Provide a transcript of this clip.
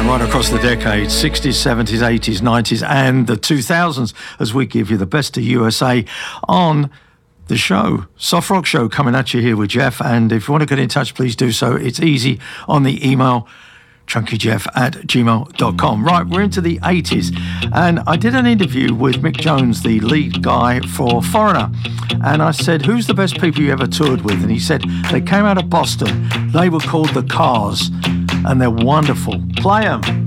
right across the decades, 60s, 70s, 80s, 90s and the 2000s, as we give you the best of USA on the show. Soft Rock Show coming at you here with Jeff, and if you want to get in touch, please do so. It's easy on the email chunkyjeff@gmail.com. Right, we're into the 80s, and I did an interview with Mick Jones, the lead guy for Foreigner, and I said, who's the best people you ever toured with? And he said, they came out of Boston, they were called The Cars, and they're wonderful. Play 'em.